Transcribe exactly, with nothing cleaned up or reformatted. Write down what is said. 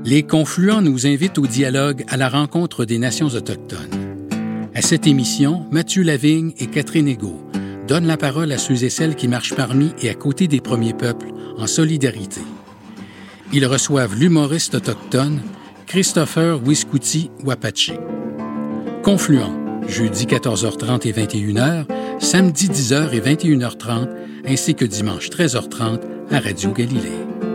Les Confluents nous invitent au dialogue à la rencontre des nations autochtones. À cette émission, Mathieu Lavigne et Catherine Egault donnent la parole à ceux et celles qui marchent parmi et à côté des premiers peuples en solidarité. Ils reçoivent l'humoriste autochtone Christopher Wiscuti Wapache. Confluents, jeudi quatorze heures trente et vingt et une heures, samedi dix heures et vingt et une heures trente, ainsi que dimanche treize heures trente à Radio Galilée.